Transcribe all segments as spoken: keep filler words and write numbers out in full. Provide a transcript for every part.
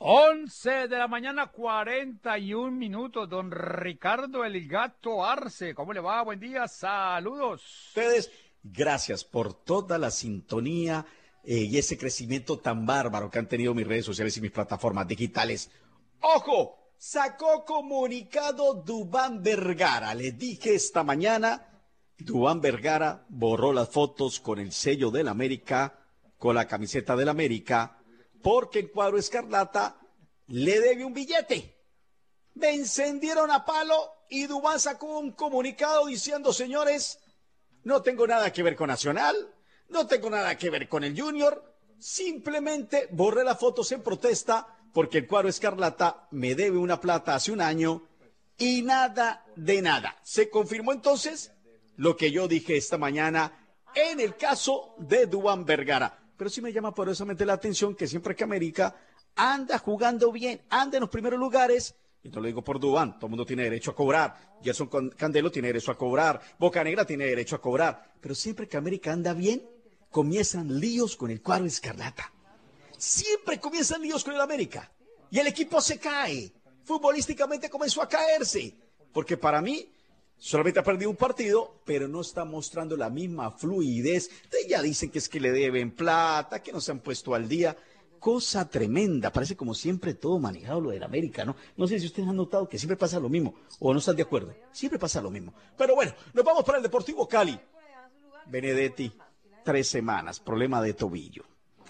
Once de la mañana, cuarenta y un minutos. Don Ricardo El Gato Arce, ¿cómo le va? Buen día, saludos. Ustedes, gracias por toda la sintonía eh, y ese crecimiento tan bárbaro que han tenido mis redes sociales y mis plataformas digitales. ¡Ojo! Sacó comunicado Duván Vergara. Les dije esta mañana, Duván Vergara borró las fotos con el sello del América, con la camiseta del América, porque el cuadro escarlata le debe un billete. Me encendieron a palo y Duván sacó un comunicado diciendo, señores, no tengo nada que ver con Nacional, no tengo nada que ver con el Junior, simplemente borré las fotos en protesta porque el cuadro escarlata me debe una plata hace un año y nada de nada. Se confirmó entonces lo que yo dije esta mañana en el caso de Duván Vergara. Pero sí me llama poderosamente la atención que siempre que América anda jugando bien, anda en los primeros lugares, y no lo digo por Duván, todo el mundo tiene derecho a cobrar, Gerson Candelo tiene derecho a cobrar, Bocanegra tiene derecho a cobrar, pero siempre que América anda bien, comienzan líos con el cuadro escarlata. Siempre comienzan líos con el América, y el equipo se cae, futbolísticamente comenzó a caerse, porque para mí solamente ha perdido un partido, pero no está mostrando la misma fluidez. Ya dicen que es que le deben plata, que no se han puesto al día. Cosa tremenda, parece como siempre todo manejado lo del América, ¿no? No sé si ustedes han notado que siempre pasa lo mismo, o no están de acuerdo. Siempre pasa lo mismo. Pero bueno, nos vamos para el Deportivo Cali. Benedetti, tres semanas, problema de tobillo.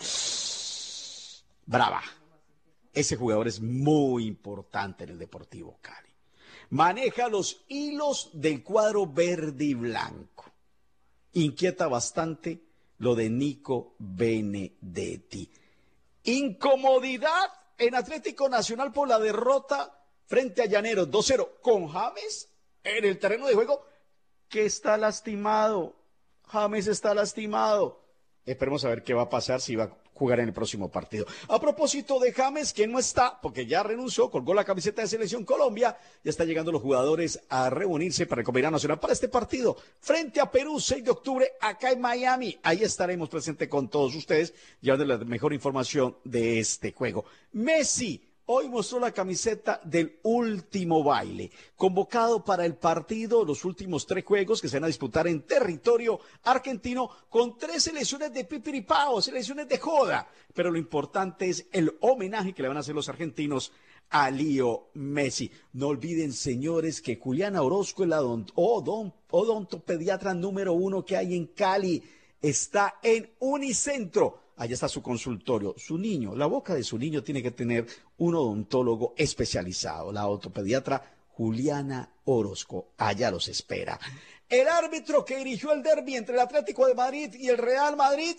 Brava. Ese jugador es muy importante en el Deportivo Cali. Maneja los hilos del cuadro verde y blanco. Inquieta bastante lo de Nico Benedetti. Incomodidad en Atlético Nacional por la derrota frente a Llaneros dos cero con James en el terreno de juego que está lastimado. James está lastimado. Esperemos a ver qué va a pasar, si va a jugar en el próximo partido. A propósito de James, que no está, porque ya renunció, colgó la camiseta de Selección Colombia, ya están llegando los jugadores a reunirse para el Combinado Nacional para este partido, frente a Perú, seis de octubre, acá en Miami. Ahí estaremos presentes con todos ustedes, llevando la mejor información de este juego. Messi hoy mostró la camiseta del último baile, convocado para el partido, los últimos tres juegos que se van a disputar en territorio argentino con tres selecciones de pipiripao, selecciones de joda. Pero lo importante es el homenaje que le van a hacer los argentinos a Leo Messi. No olviden, señores, que Juliana Orozco es la odont odont odontopediatra número uno que hay en Cali. Está en Unicentro. Allá está su consultorio. Su niño, la boca de su niño tiene que tener un odontólogo especializado. La ortopediatra Juliana Orozco. Allá los espera. El árbitro que dirigió el derbi entre el Atlético de Madrid y el Real Madrid,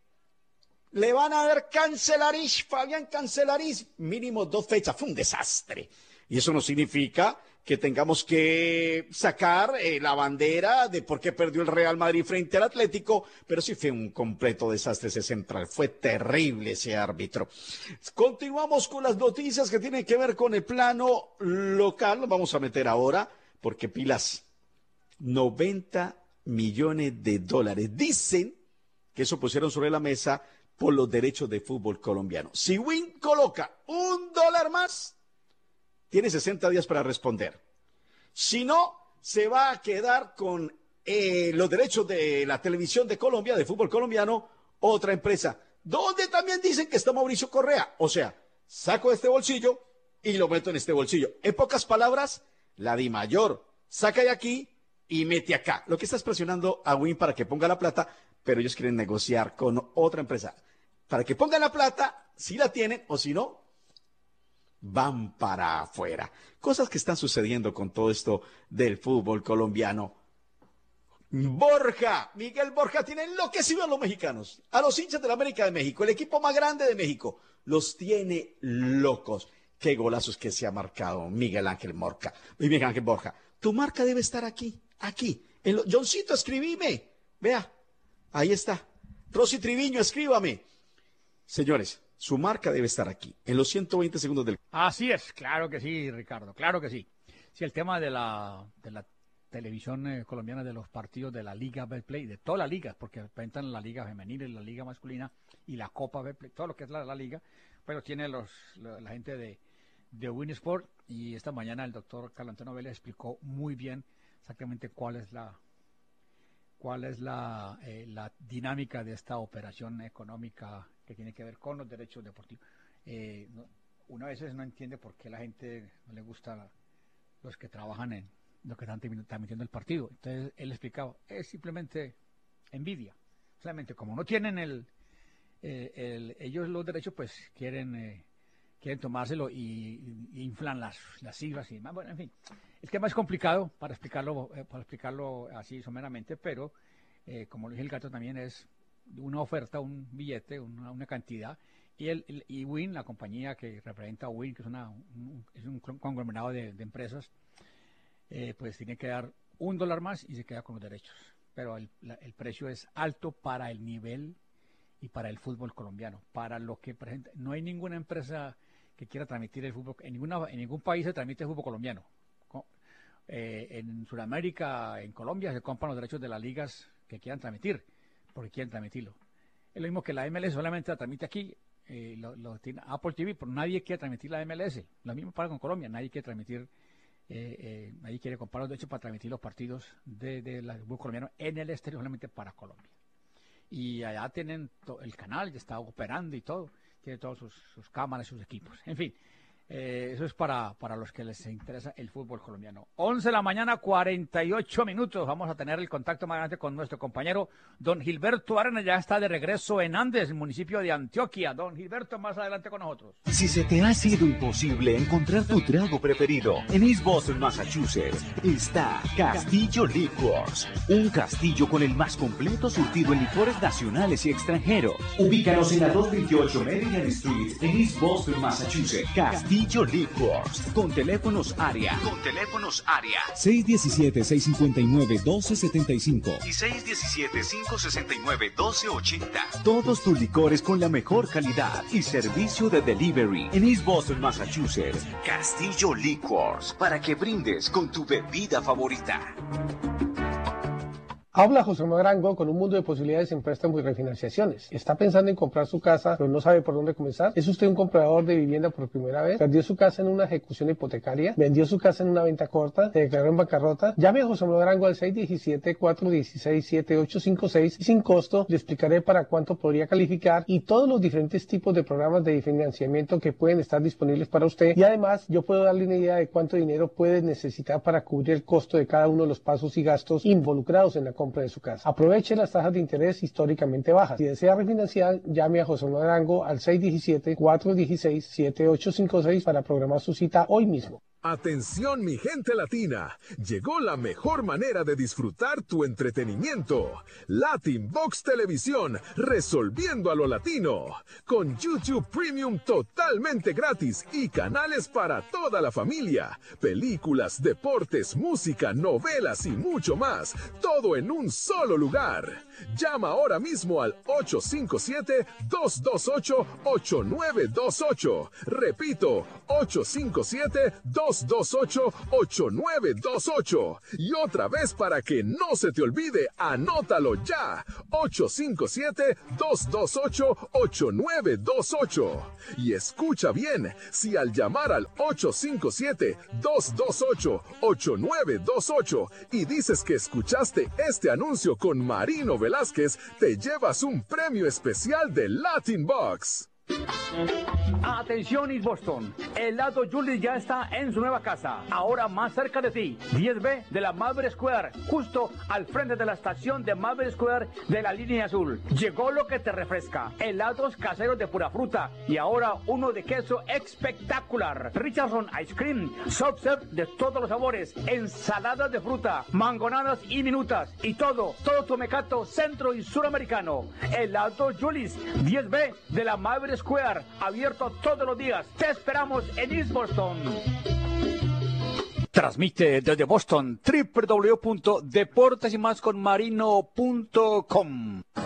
le van a dar Cancelarish, Fabián Cancelarish, mínimo dos fechas. Fue un desastre. Y eso no significa que tengamos que sacar eh, la bandera de por qué perdió el Real Madrid frente al Atlético, pero sí fue un completo desastre ese central, fue terrible ese árbitro. Continuamos con las noticias que tienen que ver con el plano local, nos vamos a meter ahora, porque pilas, noventa millones de dólares, dicen que eso pusieron sobre la mesa por los derechos de fútbol colombiano. Si Win coloca un dólar más, tiene sesenta días para responder. Si no, se va a quedar con eh, los derechos de la televisión de Colombia, de fútbol colombiano, otra empresa, donde también dicen que está Mauricio Correa. O sea, saco de este bolsillo y lo meto en este bolsillo. En pocas palabras, la Di Mayor saca de aquí y mete acá. Lo que está es presionando a Win para que ponga la plata, pero ellos quieren negociar con otra empresa. Para que pongan la plata, si la tienen, o si no, van para afuera. Cosas que están sucediendo con todo esto del fútbol colombiano. Borja, Miguel Borja tiene enloquecido a los mexicanos, a los hinchas de la América de México, el equipo más grande de México, los tiene locos. Qué golazos que se ha marcado Miguel Ángel Morca, Miguel Ángel Borja. Tu marca debe estar aquí, aquí. En lo... Johncito, escribime. Vea, ahí está. Rosy Triviño, escríbame. Señores, su marca debe estar aquí, en los ciento veinte segundos del... Así es, claro que sí, Ricardo, claro que sí. Sí, el tema de la, de la televisión eh, colombiana, de los partidos de la Liga Betplay, de todas las ligas, porque cuentan la Liga Femenil, la Liga Masculina y la Copa Betplay, todo lo que es la, la Liga, pero tiene los, la, la gente de, de Win Sport, y esta mañana el doctor Carlos Antonio Vélez explicó muy bien exactamente cuál es la cuál es la, eh, la dinámica de esta operación económica que tiene que ver con los derechos deportivos. Eh, no, uno a veces no entiende por qué la gente no le gusta la, los que trabajan en lo que están transmitiendo el partido. Entonces él explicaba, es simplemente envidia. Solamente como no tienen el, eh, el ellos los derechos, pues quieren eh, quieren tomárselo y, y inflan las, las cifras y demás. Bueno, en fin, el tema es complicado para explicarlo, eh, para explicarlo así someramente, pero eh, como lo dije el gato también es una oferta, un billete, una, una cantidad, y el, el y Win, la compañía que representa a Win, que es, una, un, es un conglomerado de, de empresas, eh, pues tiene que dar un dólar más y se queda con los derechos. Pero el, la, el precio es alto para el nivel y para el fútbol colombiano, para lo que presenta. No hay ninguna empresa que quiera transmitir el fútbol, en, ninguna, en ningún país se transmite el fútbol colombiano. Eh, en Sudamérica, en Colombia, se compran los derechos de las ligas que quieran transmitir, porque quieren transmitirlo. Es lo mismo que la M L S solamente la transmite aquí, eh, lo, lo tiene Apple T V, pero nadie quiere transmitir la M L S. Lo mismo pasa con Colombia, nadie quiere transmitir, eh, eh, nadie quiere comprar los derechos para transmitir los partidos de, de la fútbol colombiano en el exterior, solamente para Colombia. Y allá tienen el canal, ya está operando y todo, tiene todas sus, sus cámaras, sus equipos, en fin. Eh, eso es para, para los que les interesa el fútbol colombiano. once de la mañana, cuarenta y ocho minutos. Vamos a tener el contacto más adelante con nuestro compañero don Gilberto Arenas. Ya está de regreso en Andes, el municipio de Antioquia. Don Gilberto, más adelante con nosotros. Si se te ha sido imposible encontrar tu trago preferido, en East Boston, Massachusetts, está Castillo Liquors. Un castillo con el más completo surtido en licores nacionales y extranjeros. Ubícanos en la doscientos veintiocho Maryland Street, en East Boston, Massachusetts. Castillo Liquors, con teléfonos área, con teléfonos área seis uno siete, seis cinco nueve, uno dos siete cinco y seis uno siete, cinco seis nueve, dos cero ocho cero. Todos tus licores con la mejor calidad y servicio de delivery en East Boston, Massachusetts. Castillo Liquors, para que brindes con tu bebida favorita. Habla José Manuel Arango con un mundo de posibilidades en préstamos y refinanciaciones. ¿Está pensando en comprar su casa pero no sabe por dónde comenzar? ¿Es usted un comprador de vivienda por primera vez? ¿Perdió su casa en una ejecución hipotecaria? ¿Vendió su casa en una venta corta? ¿Se declaró en bancarrota? Llame a José Manuel Arango al seis uno siete, cuatro uno seis, siete ocho cinco seis y sin costo le explicaré para cuánto podría calificar y todos los diferentes tipos de programas de financiamiento que pueden estar disponibles para usted. Y además yo puedo darle una idea de cuánto dinero puede necesitar para cubrir el costo de cada uno de los pasos y gastos involucrados en la compra de su casa. Aproveche las tasas de interés históricamente bajas. Si desea refinanciar, llame a José Manuel Arango al seis uno siete, cuatro uno seis, siete ocho cinco seis para programar su cita hoy mismo. Atención mi gente latina, llegó la mejor manera de disfrutar tu entretenimiento. Latin Box Televisión, resolviendo a lo latino. Con YouTube Premium totalmente gratis y canales para toda la familia. Películas, deportes, música, novelas y mucho más. Todo en un solo lugar. Llama ahora mismo al ocho cinco siete, dos dos ocho, ocho nueve dos ocho. Repito, ocho cinco siete, dos dos ocho, ocho nueve dos ocho. Y otra vez para que no se te olvide, anótalo ya. ocho cinco siete, dos dos ocho, ocho nueve dos ocho. Y escucha bien, si al llamar al ocho cinco siete, dos dos ocho, ocho nueve dos ocho y dices que escuchaste este anuncio con Marino Velázquez, te llevas un premio especial de Latin Box. Atención East Boston, el Helado Julius ya está en su nueva casa, ahora más cerca de ti, diez B de la Marble Square, justo al frente de la estación de Marble Square de la línea azul. Llegó lo que te refresca, helados caseros de pura fruta y ahora uno de queso espectacular, Richardson Ice Cream, soft serve de todos los sabores, ensaladas de fruta, mangonadas y minutas y todo, todo tu mecato centro y suramericano. Helado Julius, diez B de la Marble Square, abierto todos los días. Te esperamos en East Boston. Transmite desde Boston doble u doble u doble u punto deportes y más con marino punto com.